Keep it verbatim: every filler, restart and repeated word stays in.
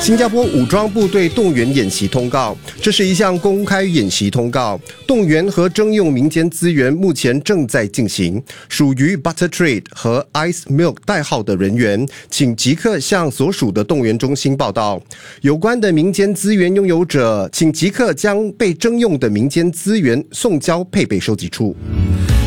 新加坡武装部队动员演习通告，这是一项公开演习通告，动员和征用民间资源目前正在进行。属于 Butter Trade 和 Ice Milk 代号的人员，请即刻向所属的动员中心报到。有关的民间资源拥有者，请即刻将被征用的民间资源送交配备收集处。